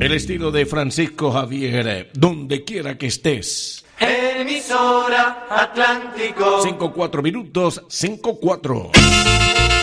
el estilo de Francisco Javier, donde quiera que estés. Emisora Atlántico. 5-4 minutos, 5-4.